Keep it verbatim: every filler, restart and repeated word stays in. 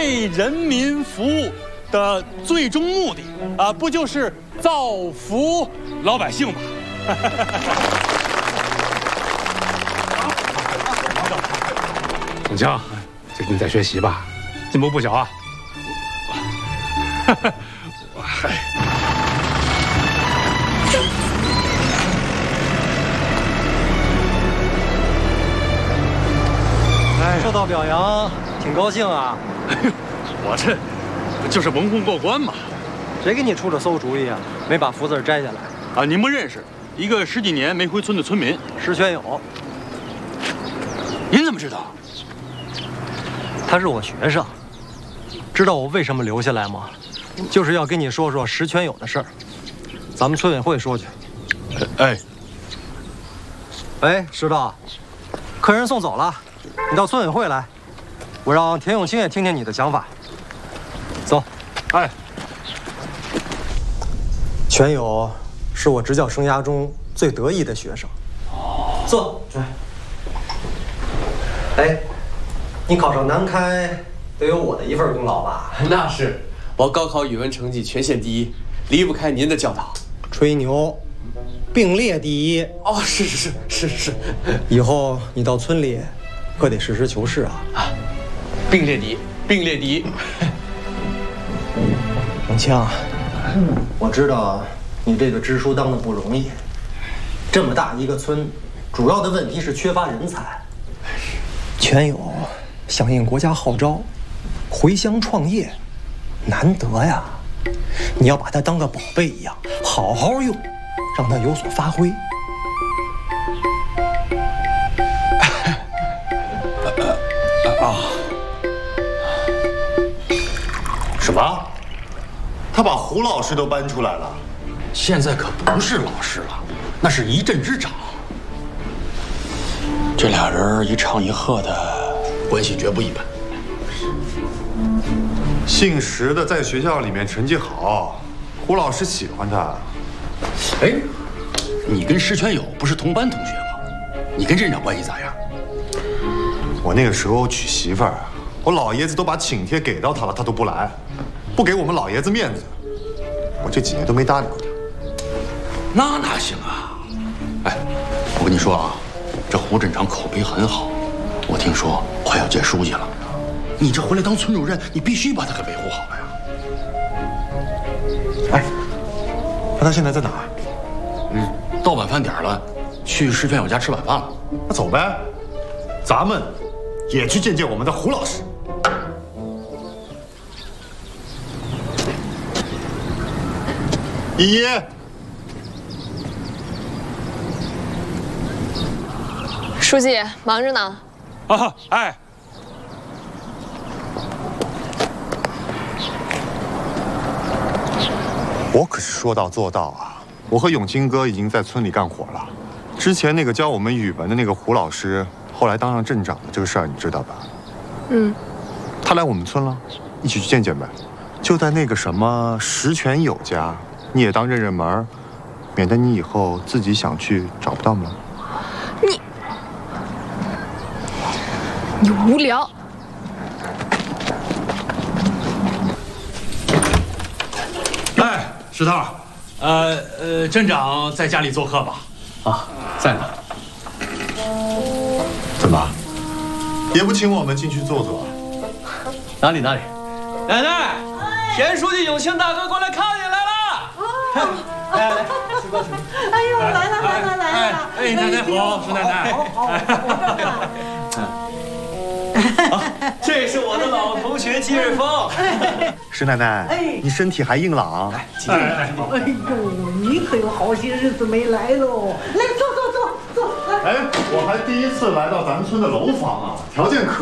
为人民服务的最终目的啊，不就是造福老百姓吗？ 永强，最近在学习吧，进步不小啊。 嗨。 受到表扬，挺高兴啊！ 哎呦，我这就是文控过关嘛。 谁给你出的馊主意啊？没把福字摘下来啊？您不认识一个十几年没回村的村民石全友？ 您怎么知道？ 他是我学生。知道我为什么留下来吗？就是要跟你说说石全友的事儿。咱们村委会说去。 哎， 喂，石头，客人送走了。 你到村委会来，我让田永清也听听你的想法。走。 哎， 全友是我执教生涯中最得意的学生。坐。哎，你考上南开，得有我的一份功劳吧？ 那是，我高考语文成绩全县第一，离不开您的教导。 吹牛，并列第一。 哦，是是是是是。 以后你到村里。 可得实事求是啊！ 啊，并列第一，并列第一。 永清，我知道你这个支书当的不容易。这么大一个村，主要的问题是缺乏人才。全友响应国家号召，回乡创业，难得呀！你要把它当个宝贝一样，好好用，让它有所发挥。 啊！ 什么？他把胡老师都搬出来了？ 现在可不是老师了，那是一镇之长。这俩人一唱一和的，关系绝不一般。 姓石的在学校里面成绩好，胡老师喜欢他。 哎，你跟石全友不是同班同学吗？你跟镇长关系咋样？ 我那个时候娶媳妇儿，我老爷子都把请帖给到他了，他都不来，不给我们老爷子面子。我这几年都没搭理过他。 那哪行啊？哎，我跟你说啊，这胡镇长口碑很好，我听说快要见书记了。你这回来当村主任，你必须把他给维护好了呀。 哎，那他现在在哪儿？ 嗯，到晚饭点了，去石全友家吃晚饭了。 那走呗，咱们。 也去见见我们的胡老师。依依， 书记忙着呢。 啊，哎， 我可是说到做到啊！我和永清哥已经在村里干活了。之前那个教我们语文的那个胡老师。 后来当上镇长的这个事儿你知道吧？ 嗯， 他来我们村了，一起去见见呗。就在那个什么石全友家，你也当认认门，免得你以后自己想去找不到门。 你你无聊。 哎，石头，呃呃，镇长在家里做客吧？ 啊，在呢。 怎么，也不请我们进去坐坐？ 哪里哪里，奶奶，田书记、永清大哥过来看你来了。来来来，吃过吃过。 哎呦，来了来了来了！ 哎，奶奶好，石奶奶。 好好好，这是我的老同学季瑞峰。 石奶奶， 哎， 你身体还硬朗。 来，季奶奶。 哎呦，你可有好些日子没来喽！来，坐坐坐坐。 哎，我还第一次来到咱们村的楼房啊，条件可。